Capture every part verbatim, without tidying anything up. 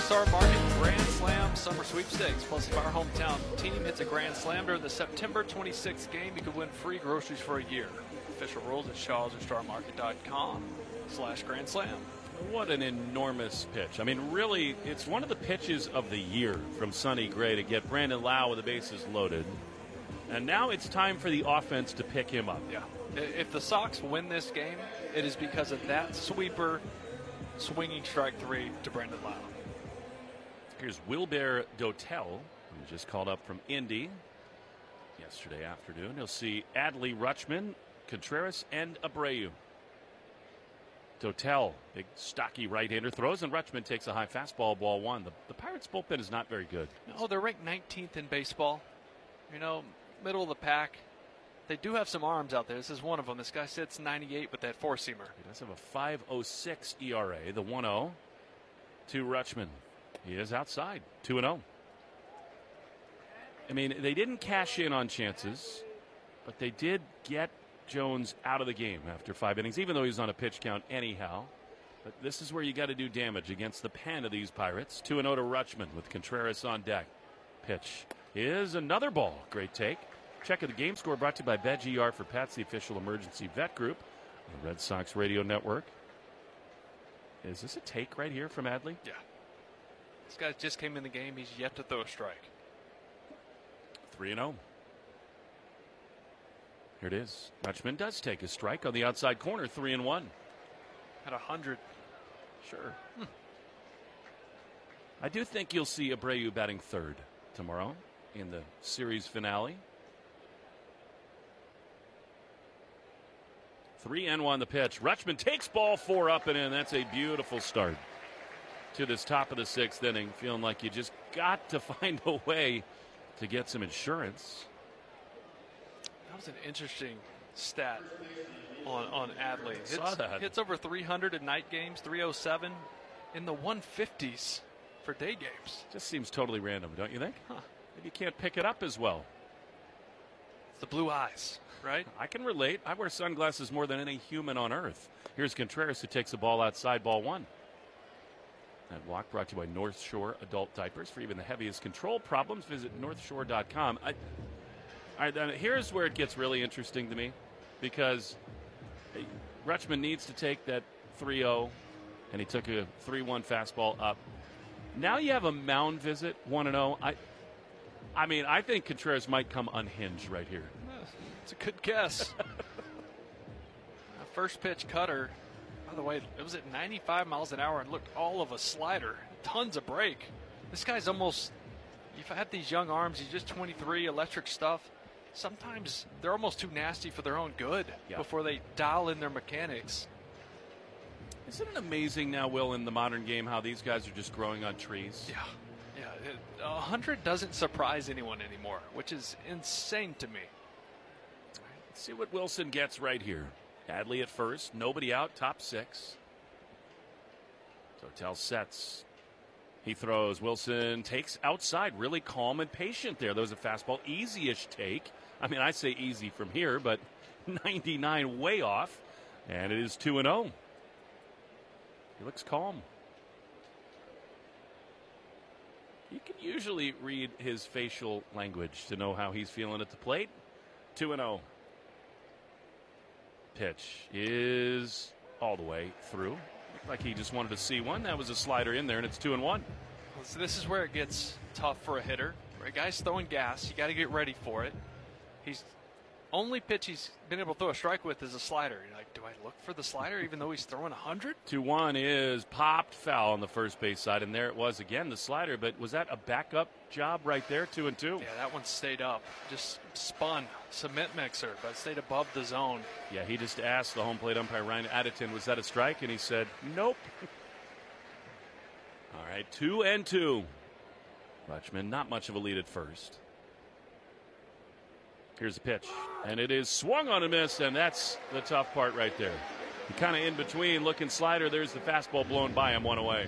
Star Market Grand Slam Summer Sweepstakes. Plus, if our hometown team hits a Grand Slam during the September twenty-sixth game, you could win free groceries for a year. Official rules at shaws or star market dot com slash Grand Slam. What an enormous pitch. I mean, really, it's one of the pitches of the year from Sonny Gray to get Brandon Lau with the bases loaded. And now it's time for the offense to pick him up. Yeah. If the Sox win this game, it is because of that sweeper swinging strike three to Brandon Lau. Here's Wilber Dotel, who just called up from Indy yesterday afternoon. He'll see Adley Rutschman, Contreras, and Abreu. Dotel, big stocky right-hander, throws, and Rutschman takes a high fastball, ball one. The, the Pirates' bullpen is not very good. No, they're ranked nineteenth in baseball. You know, middle of the pack. They do have some arms out there. This is one of them. This guy sits ninety-eight with that four-seamer. He does have a five oh six E R A, the one oh to Rutschman. He is outside, two and oh. I mean, they didn't cash in on chances, but they did get Jones out of the game after five innings, even though he was on a pitch count anyhow. But this is where you got to do damage against the pen of these Pirates. two and oh to Rutschman with Contreras on deck. Pitch is another ball. Great take. Check of the game score brought to you by B E G E R for Pets, the official emergency vet group on the Red Sox radio network. Is this a take right here from Adley? Yeah. This guy just came in the game. He's yet to throw a strike. three and oh. Here it is. Rutschman does take a strike on the outside corner, three and one. At one hundred. Sure. Hmm. I do think you'll see Abreu batting third tomorrow in the series finale. three and one the pitch. Rutschman takes ball four up and in. That's a beautiful start to this top of the sixth inning. Feeling like you just got to find a way to get some insurance. That was an interesting stat on, on Adley. Hits, Saw that. Hits over three hundred in night games, three oh seven in the one fifties for day games. Just seems totally random, don't you think? Huh. Maybe you can't pick it up as well. It's the blue eyes, right? I can relate. I wear sunglasses more than any human on earth. Here's Contreras, who takes the ball outside, ball one. That walk brought to you by North Shore Adult Diapers. For even the heaviest control problems, visit north shore dot com. I, all right, then here's where it gets really interesting to me, because hey, Rutschman needs to take that three oh, and he took a three one fastball up. Now you have a mound visit, one and oh. I, I mean, I think Contreras might come unhinged right here. It's a good guess. First pitch cutter. By the way, it was at ninety-five miles an hour and looked all of a slider. Tons of break. This guy's almost, you've had these young arms, he's just twenty-three, electric stuff. Sometimes they're almost too nasty for their own good yeah. before they dial in their mechanics. Isn't it amazing now, Will, in the modern game, how these guys are just growing on trees? Yeah. Yeah. one hundred doesn't surprise anyone anymore, which is insane to me. Let's see what Wilson gets right here. Adley at first, nobody out, top six. Dotel sets. He throws. Wilson takes outside, really calm and patient there. There was a fastball, easy-ish take. I mean, I say easy from here, but ninety-nine way off, and it is two and oh. He looks calm. You can usually read his facial language to know how he's feeling at the plate. two and oh. Pitch is all the way through. Looked like he just wanted to see one. That was a slider in there, and it's two and one. So this is where it gets tough for a hitter. Where a guy's throwing gas, you got to get ready for it. He's only pitch he's been able to throw a strike with is a slider. You're like, do I look for the slider even though he's throwing one hundred? two one is popped foul on the first base side, and there it was again, the slider. But was that a backup job right there, two and two? Yeah, that one stayed up. Just spun. Cement mixer, but stayed above the zone. Yeah, he just asked the home plate umpire, Ryan Addington, was that a strike? And he said, nope. All right, two and two. Rutschman, not much of a lead at first. Here's the pitch, and it is swung on a miss, and that's the tough part right there. He kind of in between, looking slider. There's the fastball blown by him, one away.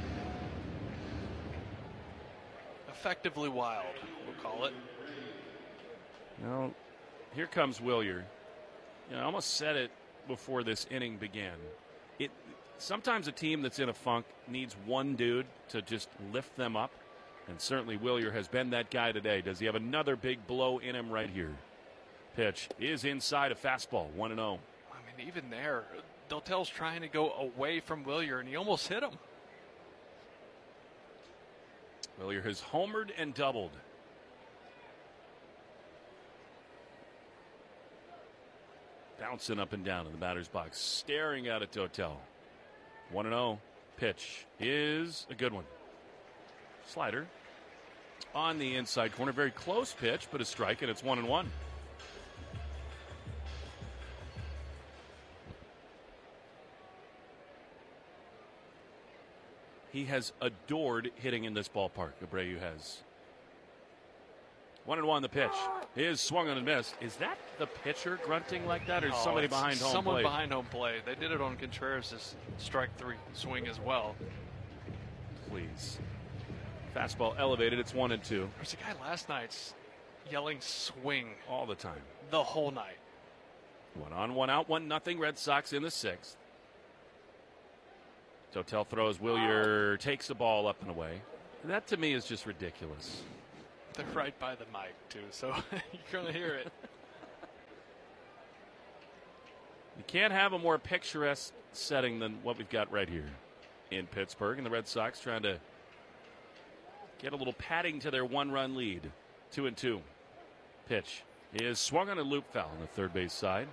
Effectively wild, we'll call it. Now, here comes Wilyer. You know, I almost said it before this inning began. It sometimes a team that's in a funk needs one dude to just lift them up. And certainly Wilyer has been that guy today. Does he have another big blow in him right here? Pitch is inside, a fastball, one and oh. I mean, even there, Dotel's trying to go away from Wilyer, and he almost hit him. Wilyer has homered and doubled. Bouncing up and down in the batter's box, staring out at Dotel. one and oh. Pitch is a good one. Slider on the inside corner. Very close pitch, but a strike, and it's one and one. He has adored hitting in this ballpark. Abreu has. One and one, the pitch is swung on and missed. Is that the pitcher grunting like that, or is Oh, somebody it's behind home someone plate? behind home plate. They did it on Contreras' strike three swing as well. Please. Fastball elevated. It's one and two. There's a guy last night's yelling swing All the time. the whole night. One on, one out, one nothing. Red Sox in the sixth. Dotel throws. Wilyer takes the ball up and away. That to me is just ridiculous. They're right by the mic, too, so you're going to hear it. You can't have a more picturesque setting than what we've got right here in Pittsburgh. And the Red Sox trying to get a little padding to their one-run lead. Two and two. Pitch is swung on a loop foul on the third base side.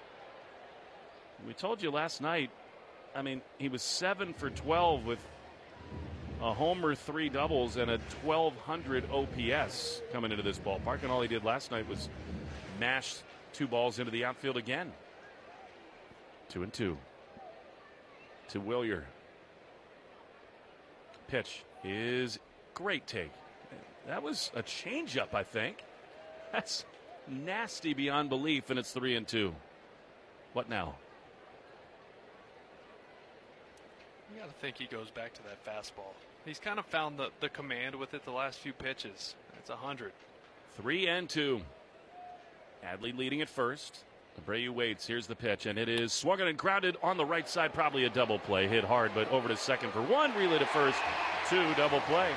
We told you last night, I mean, he was seven for twelve with a homer, three doubles, and a twelve hundred O P S coming into this ballpark. And all he did last night was mash two balls into the outfield again. Two and two. To Wilyer. Pitch is great take. That was a changeup, I think. That's nasty beyond belief, and it's three and two. What now? You got to think he goes back to that fastball. He's kind of found the, the command with it the last few pitches. It's one hundred. Three and two. Adley leading at first. Abreu waits. Here's the pitch, and it is swung and grounded on the right side. Probably a double play. Hit hard, but over to second for one. Relay to first. Two, double play.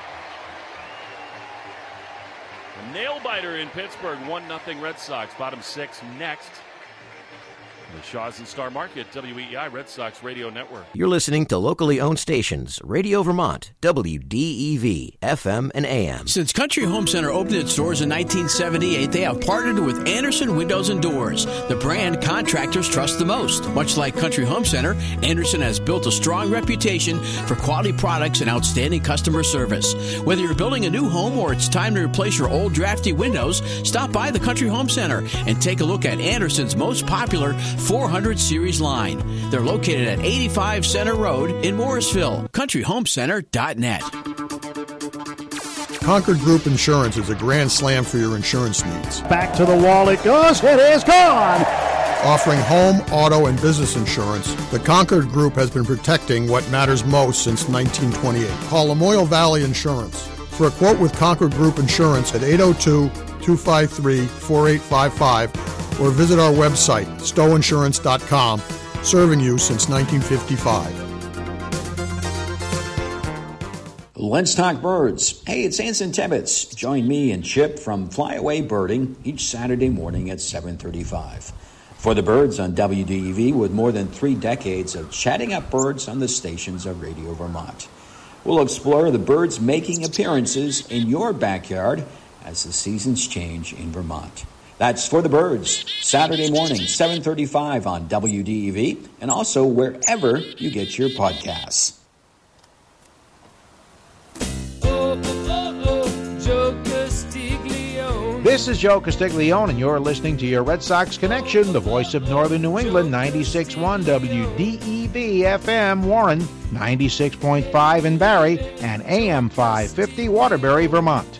A nail biter in Pittsburgh. One nothing Red Sox. Bottom six next. The Shaw's and Star Market, W E E I Red Sox Radio Network. You're listening to locally owned stations, Radio Vermont, W D E V, F M and A M. Since Country Home Center opened its doors in nineteen seventy-eight, they have partnered with Anderson Windows and Doors, the brand contractors trust the most. Much like Country Home Center, Anderson has built a strong reputation for quality products and outstanding customer service. Whether you're building a new home or it's time to replace your old drafty windows, stop by the Country Home Center and take a look at Anderson's most popular four hundred series line. They're located at eighty-five Center Road in Morrisville. country home center dot net. Concord Group Insurance is a grand slam for your insurance needs. Back to the wall it goes. It is gone. Offering home, auto, and business insurance, the Concord Group has been protecting what matters most since nineteen twenty-eight. Call Lamoille Valley Insurance for a quote with Concord Group Insurance at eight oh two, two five three, four eight five five or visit our website, stowe insurance dot com, serving you since nineteen fifty-five. Let's talk birds. Hey, it's Anson Tibbetts. Join me and Chip from Flyaway Birding each Saturday morning at seven thirty-five. For the birds on W D E V, with more than three decades of chatting up birds on the stations of Radio Vermont. We'll explore the birds making appearances in your backyard as the seasons change in Vermont. That's For the Birds, Saturday morning, seven thirty-five on W D E V, and also wherever you get your podcasts. Oh, oh, oh, Joe Castiglione. This is Joe Castiglione, and you're listening to your Red Sox Connection, the voice of Northern New England, ninety-six point one W D E V F M Warren, ninety-six point five in Barrie, and A M five fifty Waterbury, Vermont.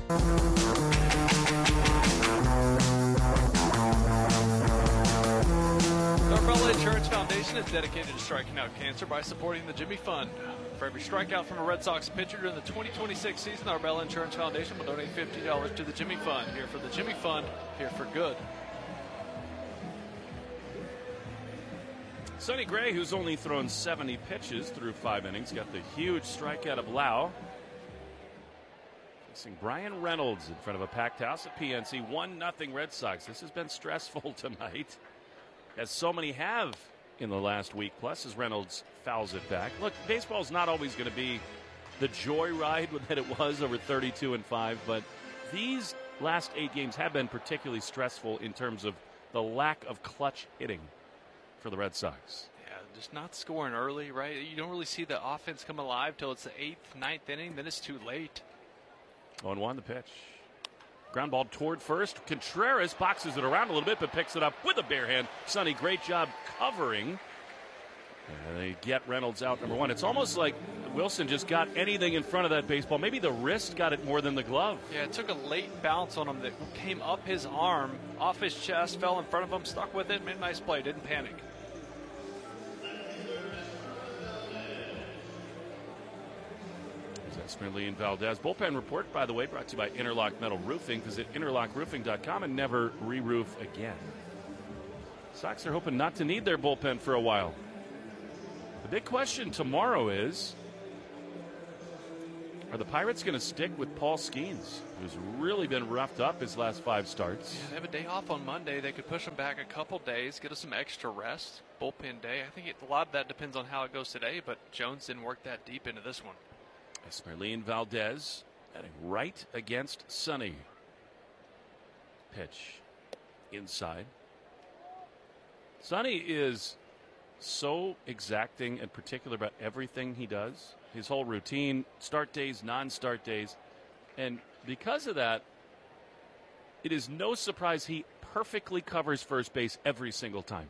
Insurance Foundation is dedicated to striking out cancer by supporting the Jimmy Fund. For every strikeout from a Red Sox pitcher during the twenty twenty-six season, the Arbella Insurance Foundation will donate fifty dollars to the Jimmy Fund. Here for the Jimmy Fund, here for good. Sonny Gray, who's only thrown seventy pitches through five innings, got the huge strikeout of Lau. Facing Brian Reynolds in front of a packed house at P N C. one nothing Red Sox. This has been stressful tonight, as so many have in the last week plus, as Reynolds fouls it back. Look, baseball's not always going to be the joyride that it was over thirty-two and five, but these last eight games have been particularly stressful in terms of the lack of clutch hitting for the Red Sox. Yeah, just not scoring early, right? You don't really see the offense come alive till it's the eighth, ninth inning, then it's too late. oh and one the pitch. Ground ball toward first. Contreras boxes it around a little bit, but picks it up with a bare hand. Sonny, great job covering. And they get Reynolds out, number one. It's almost like Wilson just got anything in front of that baseball. Maybe the wrist got it more than the glove. Yeah, it took a late bounce on him that came up his arm, off his chest, fell in front of him, stuck with it, made a nice play, didn't panic. Esmeralda Valdez. Bullpen report, by the way, brought to you by Interlock Metal Roofing. Visit interlock roofing dot com and never re-roof again. Sox are hoping not to need their bullpen for a while. The big question tomorrow is, are the Pirates going to stick with Paul Skeens, who's really been roughed up his last five starts? Yeah, they have a day off on Monday. They could push him back a couple days, get us some extra rest. Bullpen day. I think it, a lot of that depends on how it goes today, but Jones didn't work that deep into this one. Esmeralda Valdez heading right against Sonny. Pitch inside. Sonny is so exacting and particular about everything he does. His whole routine, start days, non-start days. And because of that, it is no surprise he perfectly covers first base every single time.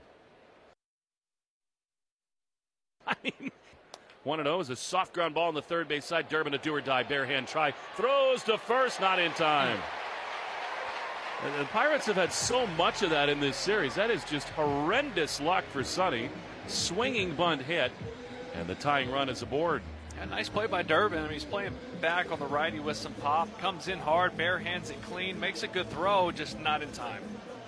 I mean, one and oh is a soft ground ball on the third base side. Durbin, a do-or-die, bare hand try. Throws to first, not in time. And the Pirates have had so much of that in this series. That is just horrendous luck for Sonny. Swinging bunt hit, and the tying run is aboard. Yeah, nice play by Durbin. I mean, he's playing back on the righty with some pop. Comes in hard, bare hands it clean, makes a good throw, just not in time.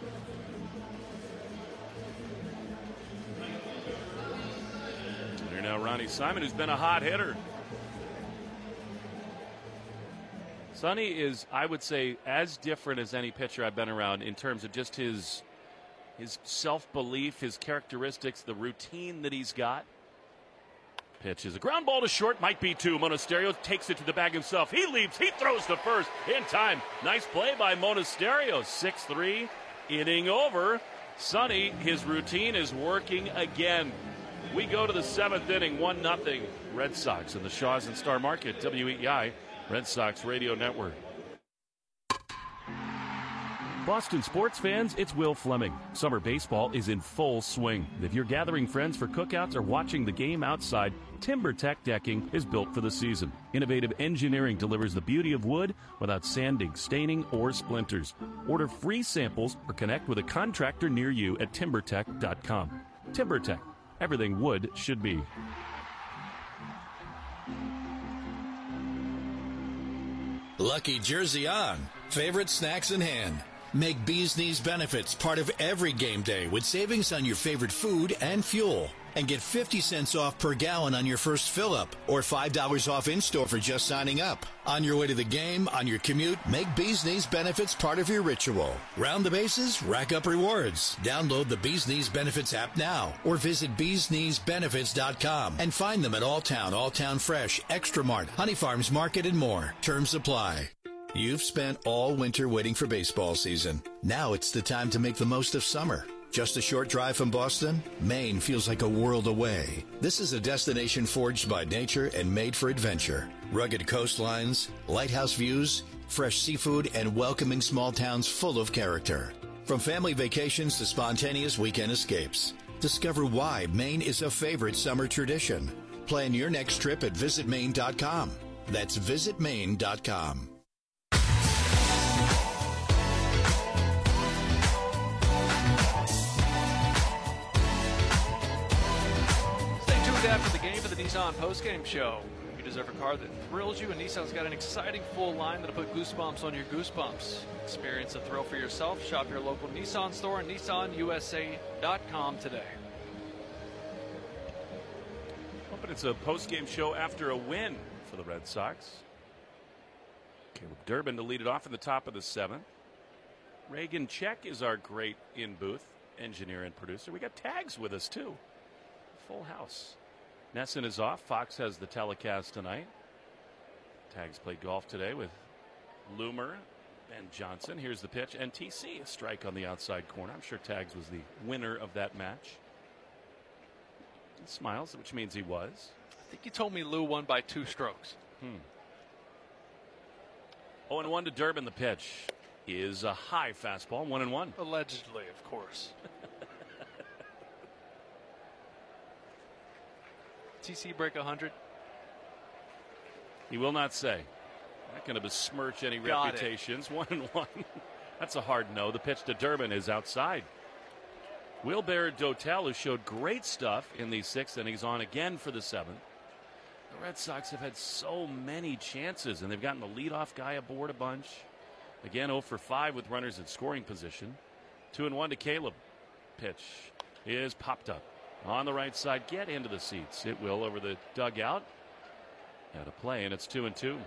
Here now Ronnie Simon, who's been a hot hitter. Sonny is, I would say, as different as any pitcher I've been around in terms of just his his self-belief, his characteristics, the routine that he's got. Pitch is a ground ball to short, might be two. Monasterio takes it to the bag himself. He leaps, he throws to first in time. Nice play by Monasterio. six three, inning over. Sonny, his routine is working again. We go to the seventh inning, one nothing. Red Sox in the Shaws and Star Market, W E E I, Red Sox Radio Network. Boston sports fans, it's Will Fleming. Summer baseball is in full swing. If you're gathering friends for cookouts or watching the game outside, TimberTech Decking is built for the season. Innovative engineering delivers the beauty of wood without sanding, staining, or splinters. Order free samples or connect with a contractor near you at timber tech dot com. TimberTech, everything wood should be. Lucky jersey on. Favorite snacks in hand. Make Bee's Knees benefits part of every game day with savings on your favorite food and fuel. And get fifty cents off per gallon on your first fill-up or five dollars off in-store for just signing up. On your way to the game, on your commute, make Bee's Knees benefits part of your ritual. Round the bases, rack up rewards. Download the Bee's Knees Benefits app now or visit bees knees benefits dot com and find them at Alltown, Alltown Fresh, Extra Mart, Honey Farms Market, and more. Terms apply. You've spent all winter waiting for baseball season. Now it's the time to make the most of summer. Just a short drive from Boston, Maine feels like a world away. This is a destination forged by nature and made for adventure. Rugged coastlines, lighthouse views, fresh seafood, and welcoming small towns full of character. From family vacations to spontaneous weekend escapes. Discover why Maine is a favorite summer tradition. Plan your next trip at visit maine dot com. That's visit maine dot com. After the game for the Nissan postgame show. You deserve a car that thrills you, and Nissan's got an exciting full line that'll put goosebumps on your goosebumps. Experience the thrill for yourself. Shop your local Nissan store and Nissan U S A dot com today. But it's a post-game show after a win for the Red Sox. Caleb Durbin to lead it off in the top of the seventh. Reagan Check is our great in-booth engineer and producer. We got Tags with us, too. Full house. Nesson is off. Fox has the telecast tonight. Tags played golf today with Loomer and Johnson. Here's the pitch. And T C, a strike on the outside corner. I'm sure Tags was the winner of that match. He smiles, which means he was. I think you told me Lou won by two strokes. Hmm. oh and one to Durbin. The pitch is a high fastball. one and one. Allegedly, of course. T C break one hundred? He will not say. Not going to besmirch any Got reputations. It. One and one. That's a hard no. The pitch to Durbin is outside. Wilber Dotel, who showed great stuff in the sixth innings, on again for the seventh. The Red Sox have had so many chances, and they've gotten the leadoff guy aboard a bunch. Again, oh for five with runners in scoring position. Two and one to Caleb. Pitch is popped up on the right side. Get into the seats. It will over the dugout. Out of play, and it's two and two.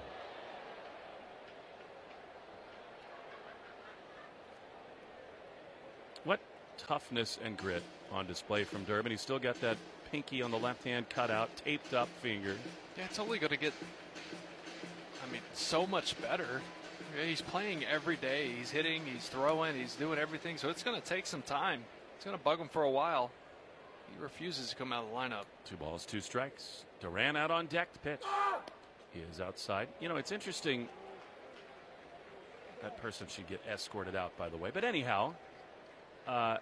What toughness and grit on display from Durbin. He's still got that pinky on the left hand cut out, taped up finger. Yeah, it's only going to get, I mean, so much better. Yeah, he's playing every day. He's hitting, he's throwing, he's doing everything. So it's going to take some time. It's going to bug him for a while. He refuses to come out of the lineup. Two balls, two strikes. Duran out on deck to pitch. He is outside. You know, it's interesting. That person should get escorted out, by the way. But anyhow, uh,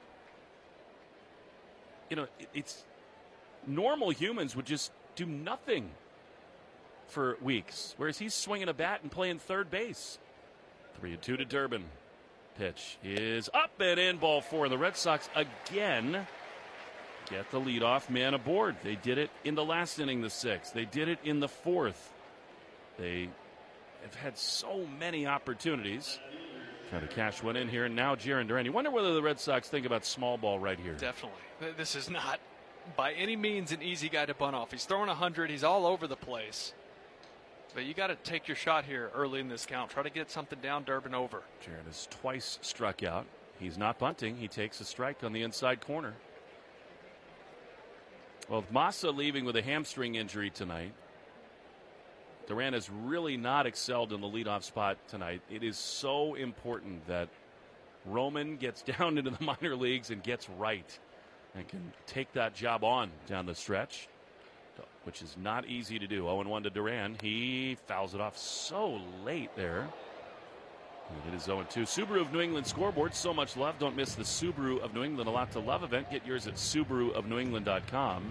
you know, it, it's normal humans would just do nothing for weeks, whereas he's swinging a bat and playing third base. Three and two to Durbin. Pitch is up and in, ball four. The Red Sox again get the leadoff man aboard. They did it in the last inning, the sixth. They did it in the fourth. They have had so many opportunities. Trying to cash one in here, and now Jarren Duran. You wonder whether the Red Sox think about small ball right here. Definitely. This is not by any means an easy guy to bunt off. He's throwing one hundred. He's all over the place. But you got to take your shot here early in this count. Try to get something down, Durbin over. Jarren has twice struck out. He's not bunting. He takes a strike on the inside corner. Well, with Massa leaving with a hamstring injury tonight, Duran has really not excelled in the leadoff spot tonight. It is so important that Roman gets down into the minor leagues and gets right and can take that job on down the stretch, which is not easy to do. oh and one to Duran. He fouls it off so late there. And it is oh and two. Subaru of New England scoreboard. So much love. Don't miss the Subaru of New England A Lot to Love event. Get yours at Subaru of New England dot com.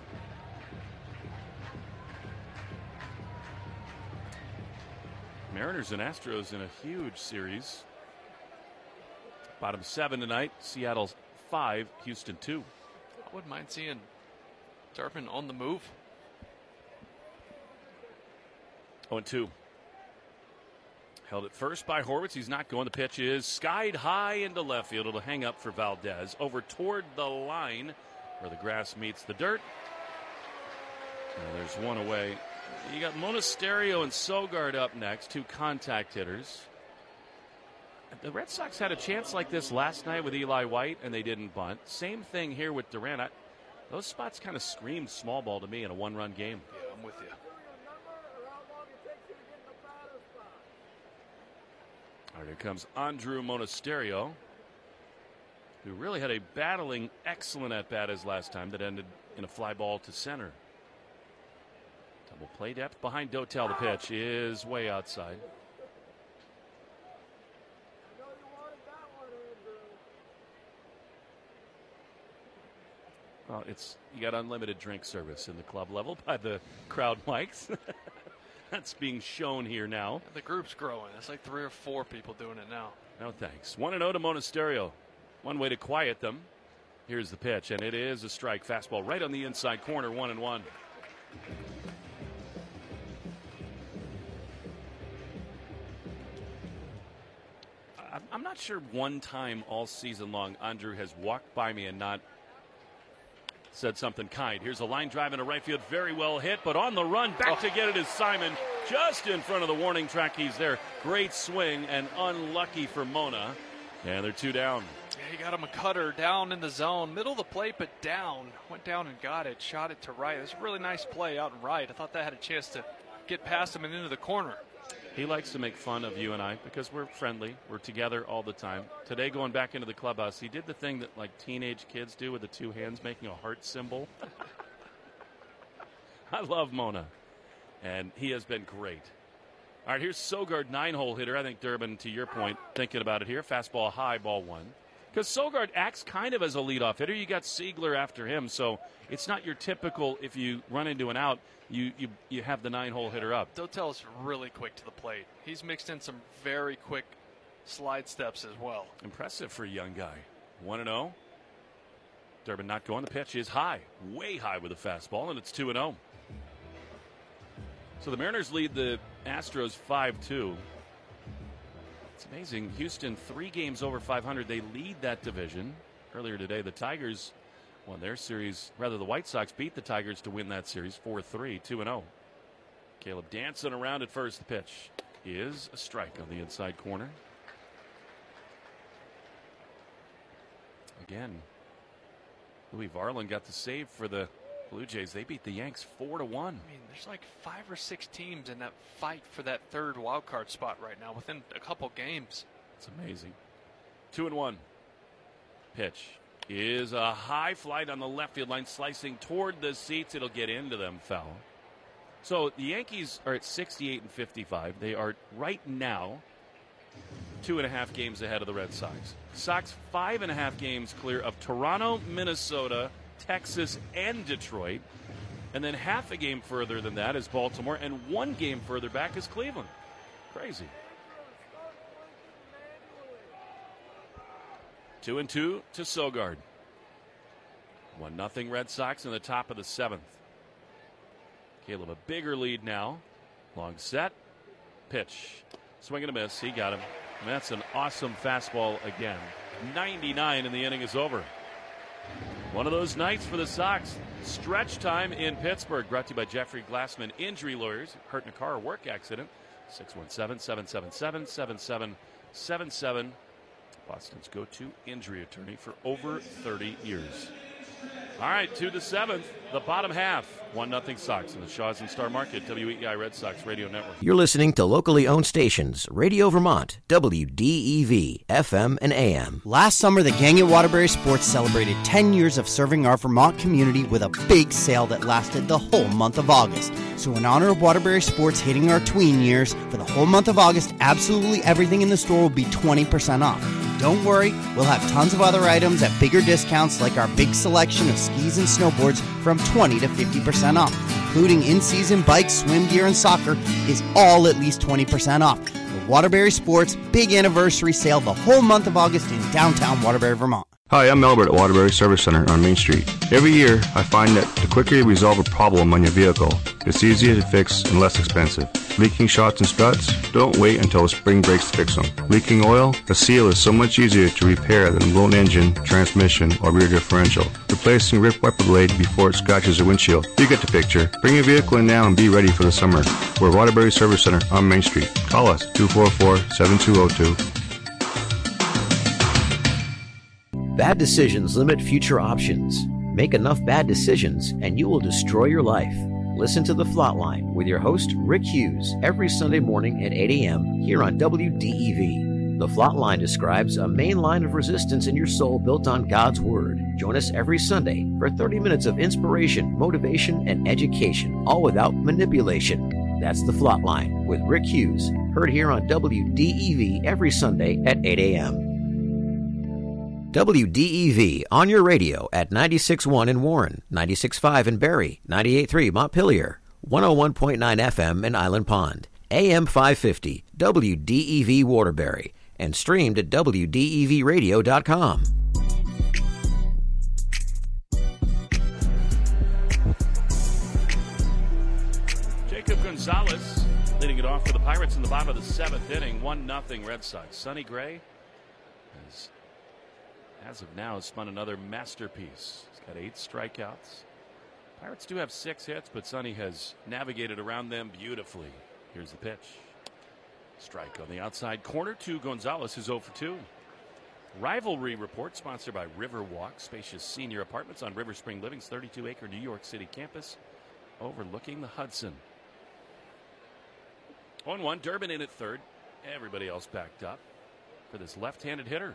Mariners and Astros in a huge series. Bottom seven tonight. Seattle's five, Houston two. I wouldn't mind seeing Durbin on the move. oh and two. Held at first by Horwitz. He's not going. The pitch is skied high into left field. It'll hang up for Valdez. Over toward the line where the grass meets the dirt. And there's one away. You got Monasterio and Sogard up next, two contact hitters. The Red Sox had a chance like this last night with Eli White, and they didn't bunt. Same thing here with Duran. I, those spots kind of screamed small ball to me in a one-run game. Yeah, I'm with you. All right, here comes Andrew Monasterio, who really had a battling, excellent at-bat his last time that ended in a fly ball to center. Double play depth behind Dotel. The pitch is way outside. Well, it's you got unlimited drink service in the club level by the crowd mics. That's being shown here now. The group's growing. It's like three or four people doing it now. No thanks. one and oh to Monasterio. One way to quiet them. Here's the pitch, and it is a strike. Fastball right on the inside corner, one and one. I'm not sure one time all season long Andrew has walked by me and not said something kind. Here's a line drive into right field, very well hit, but on the run, back oh. to get it is Simon, just in front of the warning track. He's there. Great swing and unlucky for Mona. And they're two down. Yeah, he got him a cutter down in the zone, middle of the plate, but down. Went down and got it, shot it to right. It was a really nice play out and right. I thought that had a chance to get past him and into the corner. He likes to make fun of you and I because we're friendly. We're together all the time. Today, going back into the clubhouse, he did the thing that like teenage kids do with the two hands making a heart symbol. I love Mona, and he has been great. All right, here's Sogard, nine-hole hitter. I think Durbin, to your point, thinking about it here, fastball high, ball one. Because Sogard acts kind of as a leadoff hitter. You got Siegler after him, so it's not your typical, if you run into an out, you you, you have the nine-hole hitter up. Dotel's really quick to the plate. He's mixed in some very quick slide steps as well. Impressive for a young guy. one and oh. Durbin not going. The pitch is high, way high with a fastball, and it's two and oh. So the Mariners lead the Astros five two. It's amazing. Houston, three games over five hundred. They lead that division. Earlier today, the Tigers won their series. Rather, the White Sox beat the Tigers to win that series four three, two and oh. Caleb dancing around at first. The pitch is a strike on the inside corner. Again, Louis Varland got the save for the Blue Jays. They beat the Yanks four to one. I mean, there's like five or six teams in that fight for that third wild card spot right now within a couple games. It's amazing. Two and one. Pitch is a high flight on the left field line, slicing toward the seats. It'll get into them, foul. So the Yankees are at sixty-eight and fifty-five. They are right now two and a half games ahead of the Red Sox. Sox five and a half games clear of Toronto, Minnesota, Texas, and Detroit. And then half a game further than that is Baltimore, and one game further back is Cleveland. Crazy. Two and two to Sogard. One nothing Red Sox in the top of the seventh. Caleb a bigger lead now. Long set. Pitch. Swing and a miss. He got him. And that's an awesome fastball again. ninety-nine and the inning is over. One of those nights for the Sox. Stretch time in Pittsburgh. Brought to you by Jeffrey Glassman Injury Lawyers. Hurt in a car or work accident. six one seven, seven seven seven, seven seven seven seven. Boston's go-to injury attorney for over thirty years. All right, to the seventh, the bottom half. one nothing Sox in the Shaw's and Star Market, W E I Red Sox Radio Network. You're listening to locally owned stations, Radio Vermont, W D E V, F M and A M. Last summer, the gang at Waterbury Sports celebrated ten years of serving our Vermont community with a big sale that lasted the whole month of August. So in honor of Waterbury Sports hitting our tween years, for the whole month of August, absolutely everything in the store will be twenty percent off. Don't worry, we'll have tons of other items at bigger discounts like our big selection of skis and snowboards from twenty to fifty percent off, including in-season bikes, swim gear, and soccer is all at least twenty percent off. The Waterbury Sports Big Anniversary Sale the whole month of August in downtown Waterbury, Vermont. Hi, I'm Albert at Waterbury Service Center on Main Street. Every year, I find that the quicker you resolve a problem on your vehicle, it's easier to fix and less expensive. Leaking shocks and struts? Don't wait until spring breaks to fix them. Leaking oil? A seal is so much easier to repair than a blown engine, transmission, or rear differential. Replacing ripped wiper blade before it scratches the windshield. You get the picture. Bring your vehicle in now and be ready for the summer. We're Waterbury Service Center on Main Street. Call us, two four four, seven two zero two. Bad decisions limit future options. Make enough bad decisions and you will destroy your life. Listen to The Flatline with your host, Rick Hughes, every Sunday morning at eight a.m. here on W D E V. The Flatline describes a main line of resistance in your soul built on God's Word. Join us every Sunday for thirty minutes of inspiration, motivation, and education, all without manipulation. That's The Flatline with Rick Hughes, heard here on W D E V every Sunday at eight a.m. W D E V on your radio at ninety-six point one in Warren, ninety-six point five in Barrie, ninety-eight point three Montpelier, one oh one point nine F M in Island Pond, A M five fifty, W D E V Waterbury, and streamed at W D E V radio dot com. Jacob Gonzalez leading it off for the Pirates in the bottom of the seventh inning, one nothing Red Sox. Sonny Gray has as of now, has spun another masterpiece. He's got eight strikeouts. Pirates do have six hits, but Sonny has navigated around them beautifully. Here's the pitch. Strike on the outside corner to Gonzalez, who's oh for two. Rivalry Report, sponsored by Riverwalk, spacious senior apartments on River Spring Living's thirty-two acre New York City campus, overlooking the Hudson. one one, Durbin in at third. Everybody else backed up for this left-handed hitter.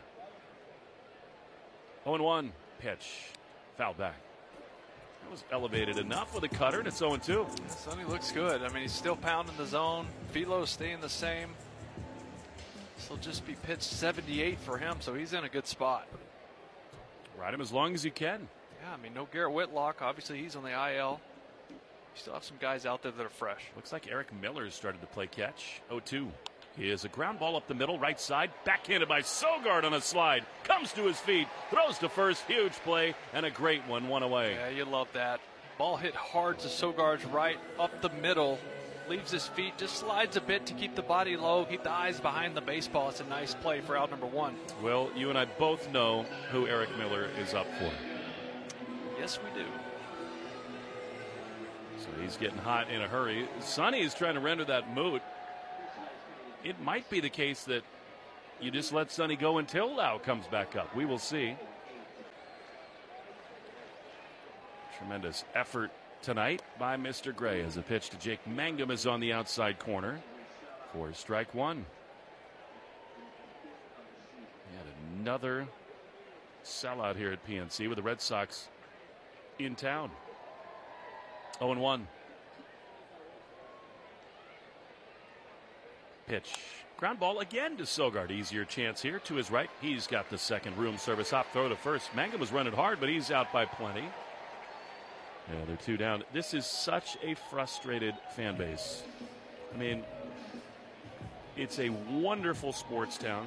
oh one, pitch, foul back. That was elevated enough with a cutter, and it's oh two. Sonny looks good. I mean, he's still pounding the zone. Velo's staying the same. This will just be pitch seventy-eight for him, so he's in a good spot. Ride him as long as you can. Yeah, I mean, no Garrett Whitlock. Obviously, he's on the I L. You still have some guys out there that are fresh. Looks like Eric Miller's started to play catch. oh two. Here's a ground ball up the middle, right side, backhanded by Sogard on a slide. Comes to his feet, throws to first, huge play, and a great one, one away. Yeah, you love that. Ball hit hard to Sogard's right, up the middle, leaves his feet, just slides a bit to keep the body low, keep the eyes behind the baseball. It's a nice play for out number one. Well, you and I both know who Eric Miller is up for. Yes, we do. So he's getting hot in a hurry. Sonny is trying to render that moot. It might be the case that you just let Sonny go until Lau comes back up. We will see. Tremendous effort tonight by Mister Gray as a pitch to Jake Mangum is on the outside corner for strike one. Yet another sellout here at P N C with the Red Sox in town. oh one. Pitch. Ground ball again to Sogard. Easier chance here to his right. He's got the second room service hop throw to first. Mangum was running hard, but he's out by plenty. Yeah, they're two down. This is such a frustrated fan base. I mean, it's a wonderful sports town.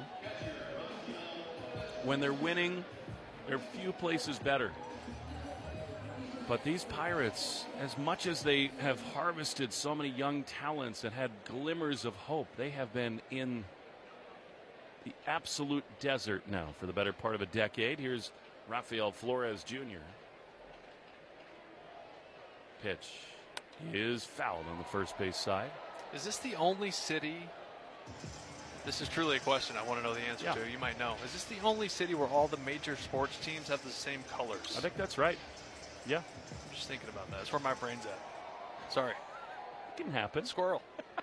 When they're winning, there are few places better. But these Pirates, as much as they have harvested so many young talents and had glimmers of hope, they have been in the absolute desert now for the better part of a decade. Here's Rafael Flores Junior Pitch is fouled on the first base side. Is this the only city? This is truly a question I want to know the answer yeah. to. You might know. Is this the only city where all the major sports teams have the same colors? I think that's right. Yeah. I'm just thinking about that. That's where my brain's at. Sorry. It can happen. Squirrel.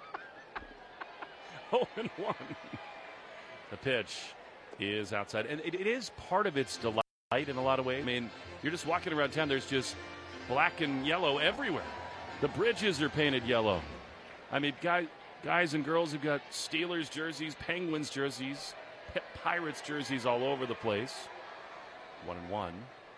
oh and one. The pitch is outside. And it, it is part of its delight in a lot of ways. I mean, you're just walking around town. There's just black and yellow everywhere. The bridges are painted yellow. I mean, guys, guys and girls have got Steelers jerseys, Penguins jerseys, Pirates jerseys all over the place. One and one.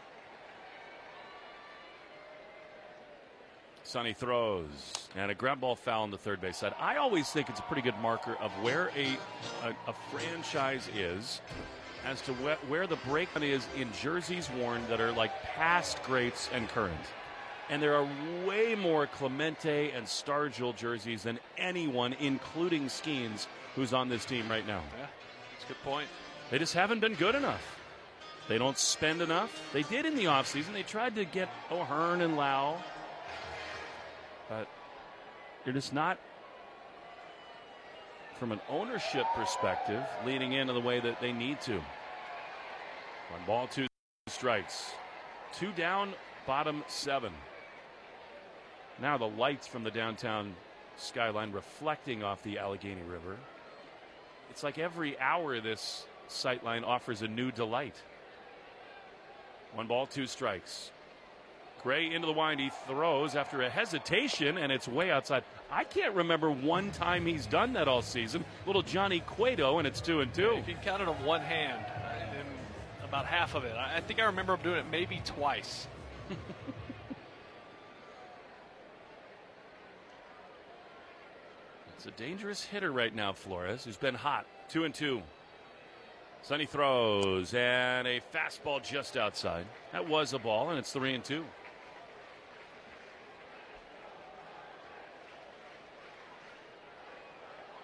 Sonny throws, and a ground ball foul on the third base side. I always think it's a pretty good marker of where a, a, a franchise is as to wh- where the breakdown is in jerseys worn that are like past greats and current. And there are way more Clemente and Stargell jerseys than anyone, including Skeens, who's on this team right now. Yeah, that's a good point. They just haven't been good enough. They don't spend enough. They did in the offseason. They tried to get O'Hearn and Lau. But you're just not, from an ownership perspective, leading in the way that they need to. One ball, two strikes. Two down, bottom seven. Now the lights from the downtown skyline reflecting off the Allegheny River. It's like every hour this sightline offers a new delight. One ball, two strikes. Gray into the wind. He throws after a hesitation, and it's way outside. I can't remember one time he's done that all season. Little Johnny Cueto, and it's two and two. You can count it on one hand, and about half of it. I think I remember him doing it maybe twice. It's a dangerous hitter right now, Flores, who's been hot. Two and two. Sonny throws, and a fastball just outside. That was a ball, and it's three and two.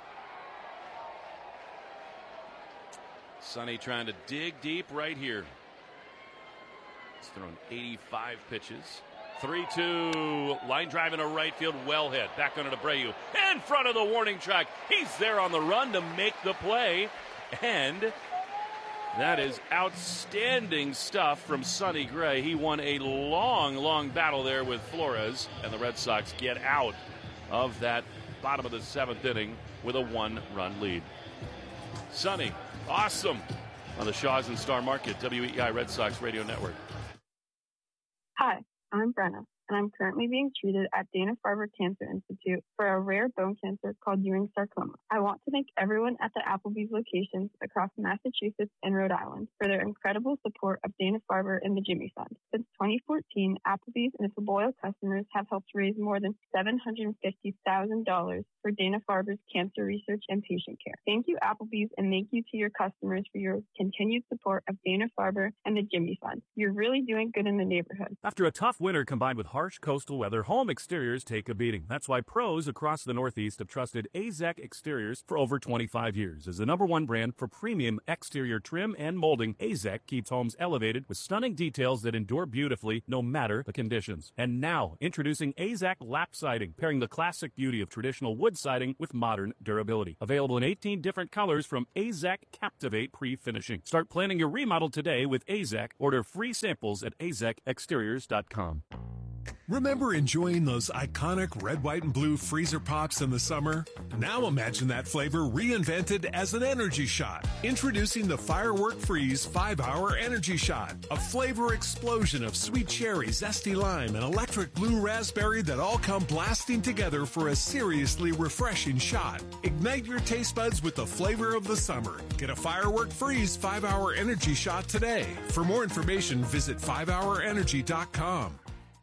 Sonny trying to dig deep right here. thrown eighty-five pitches. three two, line drive into right field, well hit. Back on to Abreu, in front of the warning track. He's there on the run to make the play, and that is outstanding stuff from Sonny Gray. He won a long, long battle there with Flores, and the Red Sox get out of that bottom of the seventh inning with a one-run lead. Sonny, awesome on the Shaws and Star Market, W E I Red Sox Radio Network. Hi, I'm Brenna, and I'm currently being treated at Dana-Farber Cancer Institute for a rare bone cancer called Ewing sarcoma. I want to thank everyone at the Applebee's locations across Massachusetts and Rhode Island for their incredible support of Dana-Farber and the Jimmy Fund. Since twenty fourteen, Applebee's and its loyal customers have helped raise more than seven hundred fifty thousand dollars for Dana-Farber's cancer research and patient care. Thank you, Applebee's, and thank you to your customers for your continued support of Dana-Farber and the Jimmy Fund. You're really doing good in the neighborhood. After a tough winter combined with harsh coastal weather, home exteriors take a beating. That's why pros across the Northeast have trusted A Z E C Exteriors for over twenty-five years. As the number one brand for premium exterior trim and molding, A Z E C keeps homes elevated with stunning details that endure beautifully no matter the conditions. And now, introducing A Z E C Lap Siding, pairing the classic beauty of traditional wood siding with modern durability. Available in eighteen different colors from A Z E C Captivate Pre-Finishing. Start planning your remodel today with A Z E C. Order free samples at A Z E C exteriors dot com. Remember enjoying those iconic red, white, and blue freezer pops in the summer? Now imagine that flavor reinvented as an energy shot. Introducing the Firework Freeze five hour Energy Shot. A flavor explosion of sweet cherry, zesty lime, and electric blue raspberry that all come blasting together for a seriously refreshing shot. Ignite your taste buds with the flavor of the summer. Get a Firework Freeze five hour Energy Shot today. For more information, visit five hour energy dot com.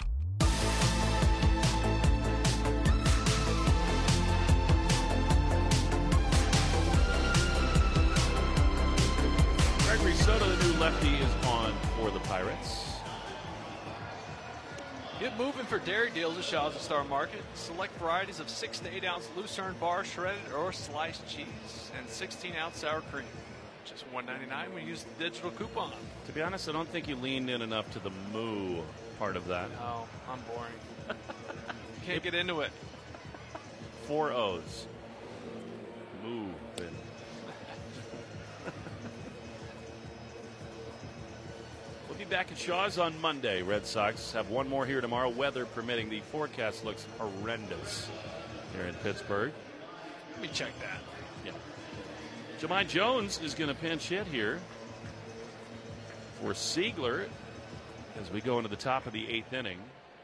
Gregory Soto, the new lefty, is on for the Pirates. Get moving for dairy deals at Shaws and Star Market. Select varieties of six to eight ounce Lucerne bar, shredded or sliced cheese, and sixteen ounce sour cream. Just one ninety-nine when you use the digital coupon. To be honest, I don't think you leaned in enough to the moo part of that. No, I'm boring. Can't get into it. Four O's. Moo. We'll be back at Shaw's on Monday. Red Sox have one more here tomorrow, weather permitting. The forecast looks horrendous here in Pittsburgh. Let me check that. Yeah. Jahmai Jones is going to pinch hit here for Siegler as we go into the top of the eighth inning.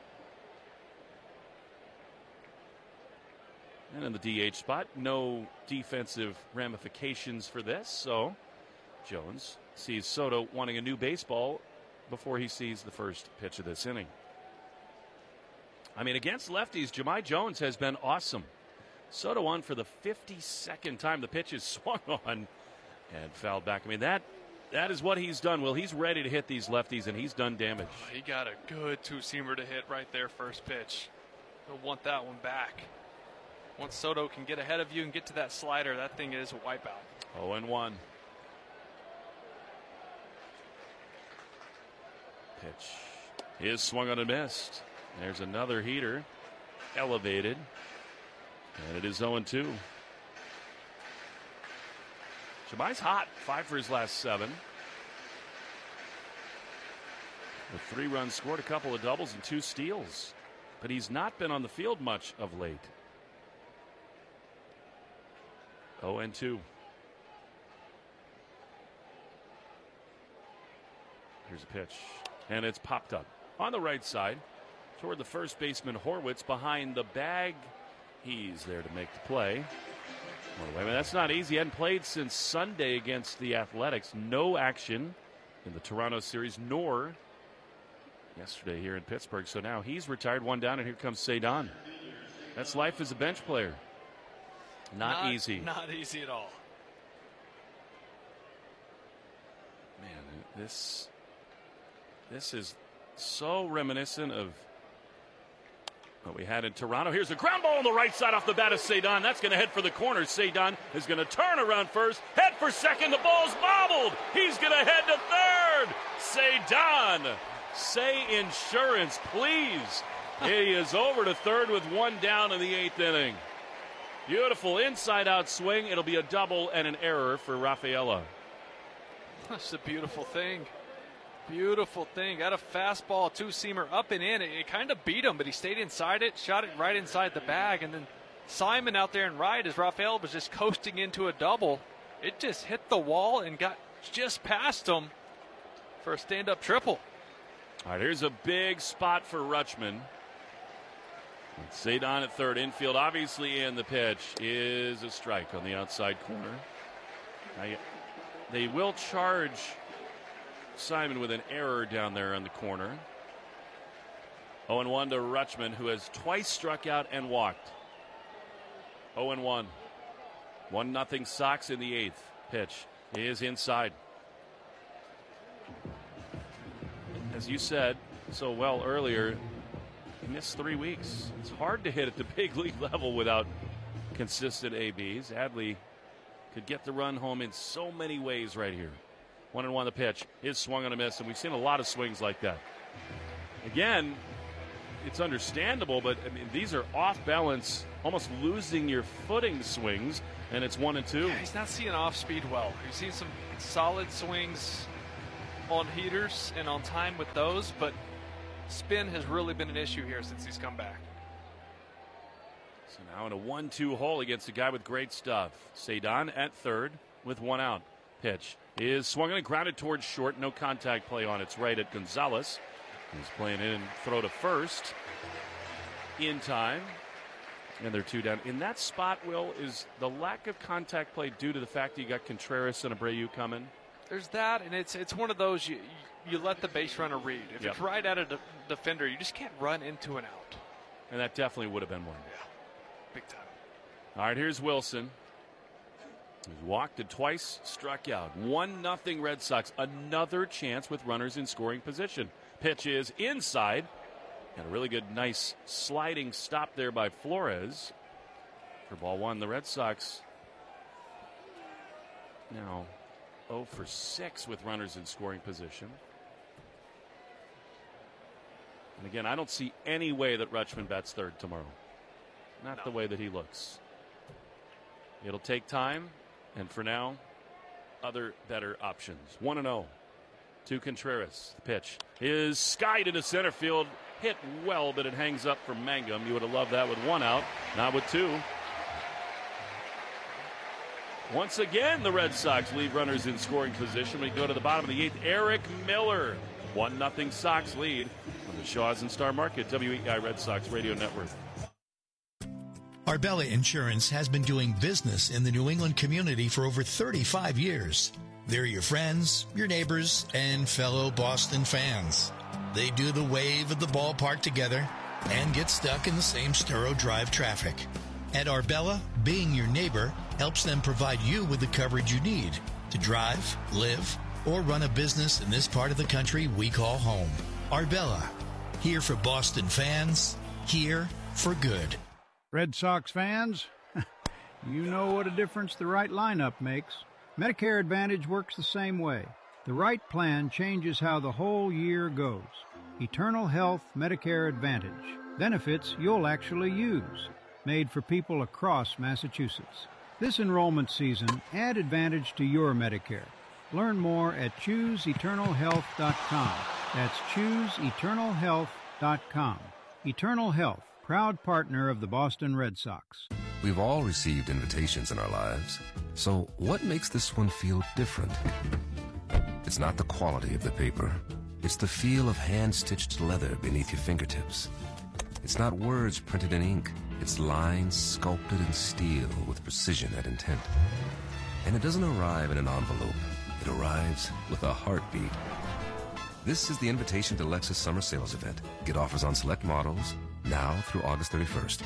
And in the D H spot, no defensive ramifications for this. So Jones sees Soto wanting a new baseball before he sees the first pitch of this inning. I mean, against lefties, Jahmai Jones has been awesome. Soto on for the fifty-second time. The pitch is swung on and fouled back. I mean, that that is what he's done. Well, he's ready to hit these lefties, and he's done damage. Oh, he got a good two-seamer to hit right there first pitch. He'll want that one back. Once Soto can get ahead of you and get to that slider, that thing is a wipeout. oh and one. Pitch is swung on and missed. There's another heater elevated. And it is oh and two. Jahmai's hot. Five for his last seven. With three runs scored, a couple of doubles, and two steals. But he's not been on the field much of late. oh and two. Here's a pitch. And it's popped up on the right side toward the first baseman Horwitz behind the bag. He's there to make the play. Well, wait a minute, that's not easy. He hadn't played since Sunday against the Athletics. No action in the Toronto series, nor yesterday here in Pittsburgh. So now he's retired, one down, and here comes Cedon. That's life as a bench player. Not, not easy. Not easy at all. Man, this this is so reminiscent of what we had in Toronto. Here's a ground ball on the right side off the bat of Cedon. That's going to head for the corner. Cedon is going to turn around first, head for second. The ball's bobbled. He's going to head to third. Cedon Say insurance, please. He is over to third with one down in the eighth inning. Beautiful inside-out swing. It'll be a double and an error for Rafaela. That's a beautiful thing. Beautiful thing. Got a fastball, two-seamer up and in. It, it kind of beat him, but he stayed inside it, shot it right inside the bag, and then Simon out there and right as Rafaela was just coasting into a double. It just hit the wall and got just past him for a stand-up triple. All right, here's a big spot for Rutschman. Cedon at third, infield obviously in. The pitch is a strike on the outside corner. Now, they will charge Simon with an error down there on the corner. oh and one to Rutschman, who has twice struck out and walked. oh and one. one nothing Sox in the eighth. Pitch is inside. As you said so well earlier, he missed three weeks. It's hard to hit at the big league level without consistent A Bs. Adley could get the run home in so many ways right here. One and one the pitch. His swung on a miss, and we've seen a lot of swings like that. Again, it's understandable, but I mean, these are off balance, almost losing your footing swings, and it's one and two. Yeah, he's not seeing off speed well. He's seen some solid swings on heaters and on time with those, but spin has really been an issue here since he's come back. So now in a one two hole against a guy with great stuff. Cedon at third with one out. Pitch is swung and grounded towards short. No contact play on its right at Gonzalez. He's playing in, throw to first in time. And they're two down. In that spot, Will, is the lack of contact play due to the fact that you got Contreras and Abreu coming? There's that, and it's it's one of those you you let the base runner read. If Yep. it's right at a de- defender, you just can't run into an out. And that definitely would have been one. Yeah, big time. All right, here's Wilson. He's walked and twice struck out. One nothing Red Sox. Another chance with runners in scoring position. Pitch is inside. And a really good, nice sliding stop there by Flores. For ball one, the Red Sox now oh for six with runners in scoring position. And again, I don't see any way that Rutschman bats third tomorrow. Not No. the way that he looks. It'll take time, and for now, other better options. one and oh to Contreras. The pitch is skied into center field. Hit well, but it hangs up for Mangum. You would have loved that with one out, not with two. Once again, the Red Sox leave runners in scoring position. We go to the bottom of the eighth. Eric Miller, one nothing Sox lead on the Shaws and Star Market, W E I Red Sox Radio Network. Arbella Insurance has been doing business in the New England community for over thirty-five years. They're your friends, your neighbors, and fellow Boston fans. They do the wave at the ballpark together and get stuck in the same Sturo Drive traffic. At Arbella, being your neighbor helps them provide you with the coverage you need to drive, live, or run a business in this part of the country we call home. Arbella, here for Boston fans, here for good. Red Sox fans, you know what a difference the right lineup makes. Medicare Advantage works the same way. The right plan changes how the whole year goes. Eternal Health Medicare Advantage. Benefits you'll actually use. Made for people across Massachusetts. This enrollment season, add Advantage to your Medicare. Learn more at choose eternal health dot com. That's choose eternal health dot com. Eternal Health, proud partner of the Boston Red Sox. We've all received invitations in our lives. So what makes this one feel different? It's not the quality of the paper. It's the feel of hand-stitched leather beneath your fingertips. It's not words printed in ink. It's lines sculpted in steel with precision and intent. And it doesn't arrive in an envelope. It arrives with a heartbeat. This is the invitation to Lexus Summer Sales Event. Get offers on select models now through August thirty-first.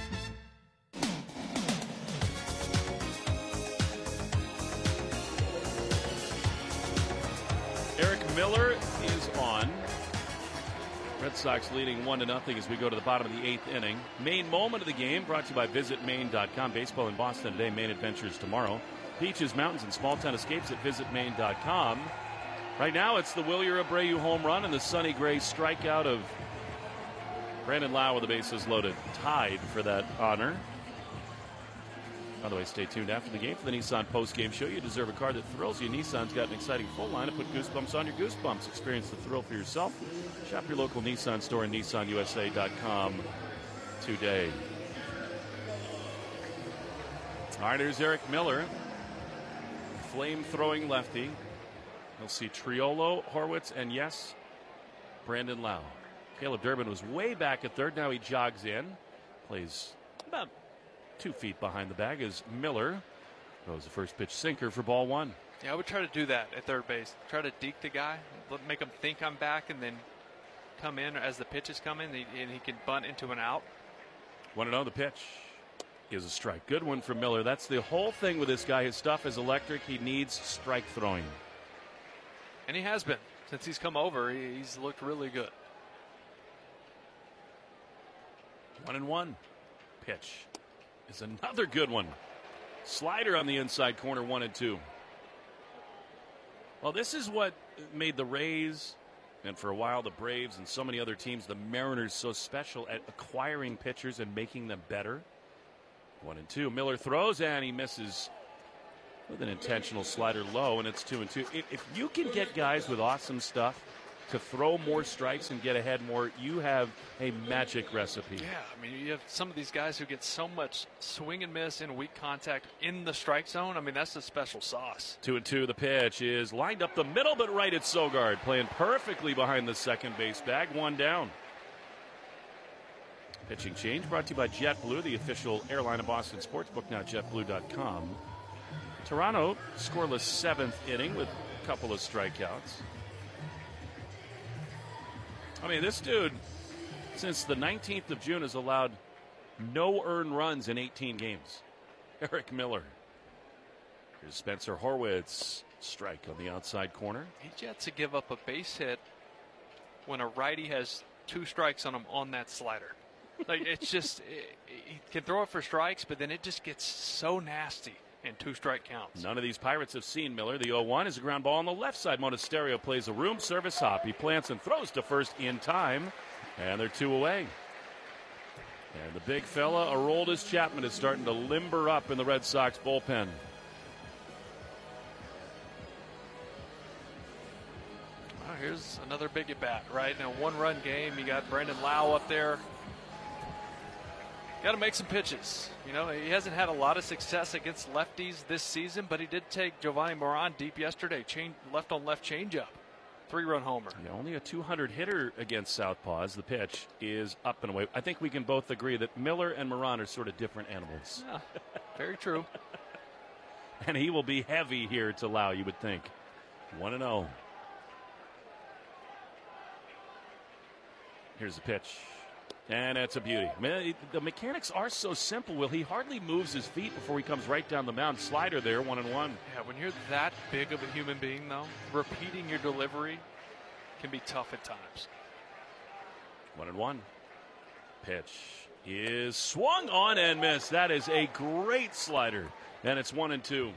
Eric Miller is on. Red Sox leading one to nothing as we go to the bottom of the eighth inning. Main moment of the game brought to you by visit maine dot com. Baseball in Boston today, Maine Adventures tomorrow. Beaches, mountains, and small town escapes at visit maine dot com. Right now, it's the Wilyer Abreu home run and the Sonny Gray strikeout of Brandon Lau with the bases loaded. Tied for that honor. By the way, stay tuned after the game for the Nissan post-game show. You deserve a car that thrills you. Nissan's got an exciting full line to put goosebumps on your goosebumps. Experience the thrill for yourself. Shop your local Nissan store and Nissan U S A dot com today. All right, here's Eric Miller. Flame-throwing lefty. You'll see Triolo, Horwitz, and yes, Brandon Lau. Caleb Durbin was way back at third. Now he jogs in. Plays about two feet behind the bag as Miller throws the first pitch sinker for ball one. Yeah, I would try to do that at third base. Try to deke the guy, let- make him think I'm back, and then come in as the pitch is coming, and he, and he can bunt into an out. Want to know the pitch is a strike. Good one from Miller. That's the whole thing with this guy. His stuff is electric. He needs strike throwing. And he has been. Since he's come over, he, he's looked really good. One and one. Pitch is another good one. Slider on the inside corner, one and two. Well, this is what made the Rays, and for a while the Braves and so many other teams, the Mariners, so special at acquiring pitchers and making them better. One and two. Miller throws, and he misses with an intentional slider low, and it's two and two. If, if you can get guys with awesome stuff to throw more strikes and get ahead more, you have a magic recipe. Yeah, I mean, you have some of these guys who get so much swing and miss and weak contact in the strike zone. I mean, that's the special sauce. Two and two. The pitch is lined up the middle, but right at Sogard, playing perfectly behind the second base bag. One down. Pitching change brought to you by JetBlue, the official airline of Boston Sportsbook, now jet blue dot com. Toronto scoreless seventh inning with a couple of strikeouts. I mean, this dude, since the nineteenth of June, has allowed no earned runs in eighteen games. Eric Miller. Here's Spencer Horwitz. Strike on the outside corner. He's yet to give up a base hit when a righty has two strikes on him on that slider. Like, it's just, it, he can throw it for strikes, but then it just gets so nasty in two strike counts. None of these Pirates have seen Miller. The oh one is a ground ball on the left side. Monasterio plays a room service hop. He plants and throws to first in time, and they're two away. And the big fella, Aroldis Chapman, is starting to limber up in the Red Sox bullpen. Well, here's another big at bat, right? In a one-run game, you got Brandon Lau up there. Got to make some pitches. You know, he hasn't had a lot of success against lefties this season, but he did take Giovanni Moran deep yesterday. Change, left on left changeup. Three-run homer. Yeah, only a two hundred hitter against southpaws. The pitch is up and away. I think we can both agree that Miller and Moran are sort of different animals. Yeah, very true. And he will be heavy here to Lau, you would think. one and oh. Here's the pitch. And that's a beauty. Man, the mechanics are so simple, Will. He hardly moves his feet before he comes right down the mound. Slider there, one and one. Yeah, when you're that big of a human being, though, repeating your delivery can be tough at times. One and one. Pitch is swung on and missed. That is a great slider. And it's one and two.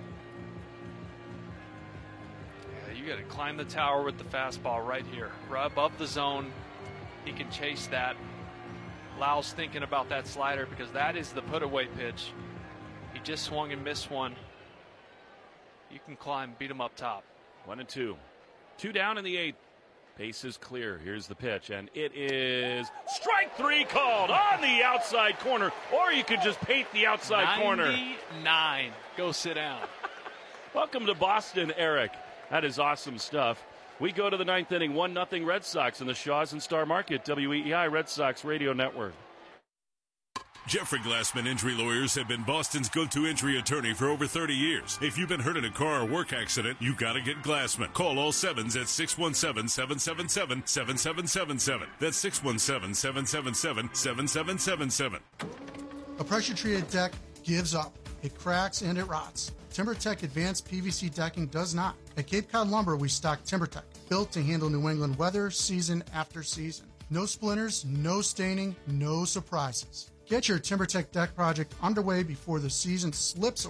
Yeah, you got to climb the tower with the fastball right here, right above the zone. He can chase that. Lau's thinking about that slider because that is the put-away pitch. He just swung and missed one. You can climb, beat him up top. One and two. Two down in the eighth. Base is clear. Here's the pitch, and it is strike three called on the outside corner, or you could just paint the outside corner. ninety-nine. Go sit down. Welcome to Boston, Eric. That is awesome stuff. We go to the ninth inning, one nothing Red Sox in the Shaw's and Star Market, W E E I Red Sox Radio Network. Jeffrey Glassman Injury Lawyers have been Boston's go-to injury attorney for over thirty years. If you've been hurt in a car or work accident, you gotta get Glassman. Call all sevens at six one seven, seven seven seven, seven seven seven seven. That's six one seven, seven seven seven, seven seven seven seven. A pressure-treated deck gives up. It cracks and it rots. TimberTech Advanced P V C Decking does not. At Cape Cod Lumber, we stock TimberTech, built to handle New England weather season after season. No splinters, no staining, no surprises. Get your TimberTech deck project underway before the season slips away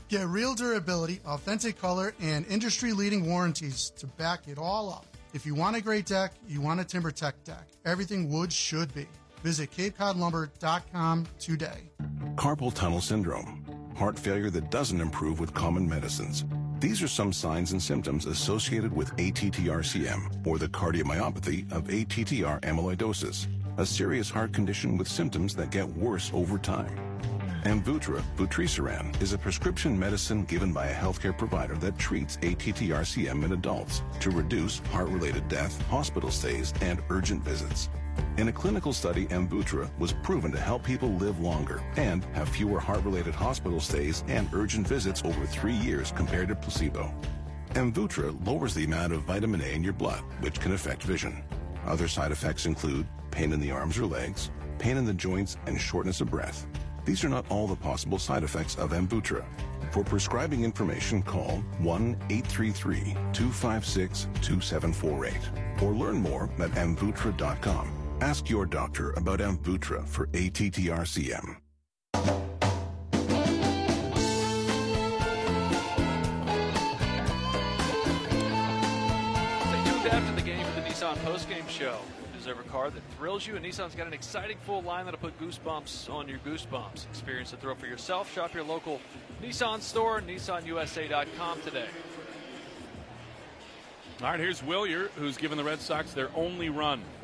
Get real durability, authentic color, and industry-leading warranties to back it all up. If you want a great deck, you want a TimberTech deck. Everything wood should be. Visit cape cod lumber dot com today. Carpal tunnel syndrome, heart failure that doesn't improve with common medicines. These are some signs and symptoms associated with A T T R C M, or the cardiomyopathy of A T T R amyloidosis, a serious heart condition with symptoms that get worse over time. Amvuttra, vutrisiran, is a prescription medicine given by a healthcare provider that treats A T T R C M in adults to reduce heart-related death, hospital stays, and urgent visits. In a clinical study, Amvuttra was proven to help people live longer and have fewer heart-related hospital stays and urgent visits over three years compared to placebo. Amvuttra lowers the amount of vitamin A in your blood, which can affect vision. Other side effects include pain in the arms or legs, pain in the joints, and shortness of breath. These are not all the possible side effects of Amvuttra. For prescribing information, call one eight three three, two five six, two seven four eight or learn more at amvuttra dot com. Ask your doctor about Amvuttra for A T T R C M. Stay tuned after the game for the Nissan postgame show. Deserve a car that thrills you, and Nissan's got an exciting full line that'll put goosebumps on your goosebumps. Experience the thrill for yourself. Shop your local Nissan store, nissan u s a dot com today. All right, here's Willier, who's given the Red Sox their only run